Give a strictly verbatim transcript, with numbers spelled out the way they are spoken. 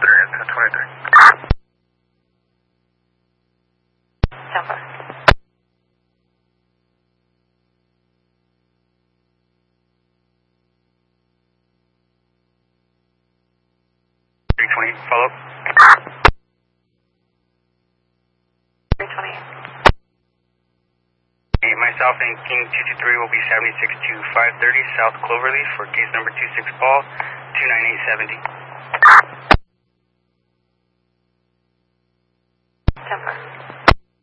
three, it's ten twenty-three. Tampa. three twenty, follow up. three twenty. Myself and King two two three will be seventy-six to five thirty South Cloverleaf for case number two six Paul, two nine eight seventy.